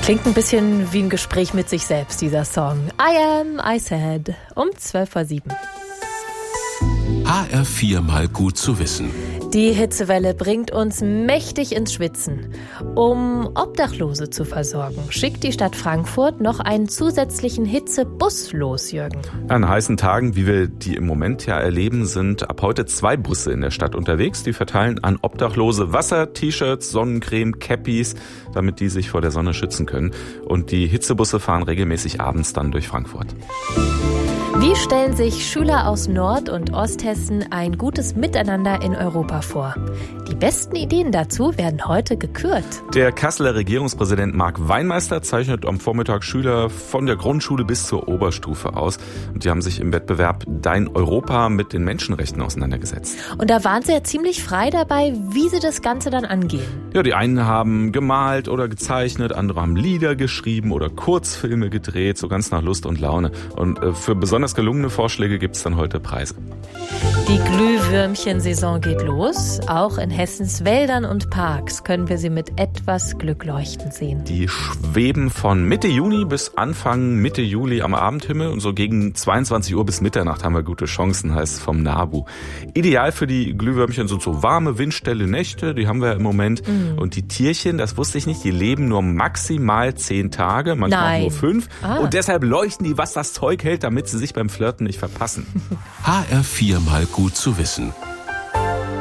Klingt ein bisschen wie ein Gespräch mit sich selbst, dieser Song. I said, um 6:12. HR4 mal gut zu wissen. Die Hitzewelle bringt uns mächtig ins Schwitzen. Um Obdachlose zu versorgen, schickt die Stadt Frankfurt noch einen zusätzlichen Hitzebus los, Jürgen. An heißen Tagen, wie wir die im Moment ja erleben, sind ab heute 2 Busse in der Stadt unterwegs. Die verteilen an Obdachlose Wasser, T-Shirts, Sonnencreme, Cappies, damit die sich vor der Sonne schützen können. Und die Hitzebusse fahren regelmäßig abends dann durch Frankfurt. Wie stellen sich Schüler aus Nord- und Osthessen ein gutes Miteinander in Europa vor? Die besten Ideen dazu werden heute gekürt. Der Kasseler Regierungspräsident Marc Weinmeister zeichnet am Vormittag Schüler von der Grundschule bis zur Oberstufe aus. Und die haben sich im Wettbewerb Dein Europa mit den Menschenrechten auseinandergesetzt. Und da waren sie ja ziemlich frei dabei, wie sie das Ganze dann angehen. Ja, die einen haben gemalt oder gezeichnet, andere haben Lieder geschrieben oder Kurzfilme gedreht, so ganz nach Lust und Laune. Und für besonders gelungene Vorschläge gibt es dann heute Preise. Die Glühwürmchen-Saison geht los. Auch in Hessens Wäldern und Parks können wir sie mit etwas Glück leuchten sehen. Die schweben von Mitte Juni bis Anfang Mitte Juli am Abendhimmel. Und so gegen 22 Uhr bis Mitternacht haben wir gute Chancen, heißt es vom NABU. Ideal für die Glühwürmchen sind so warme, windstille Nächte. Die haben wir ja im Moment. Und die Tierchen, das wusste ich nicht, die leben nur maximal 10 Tage, manchmal auch nur 5. Und deshalb leuchten die, was das Zeug hält, damit sie sich beim Flirten nicht verpassen. HR4 mal gut zu wissen.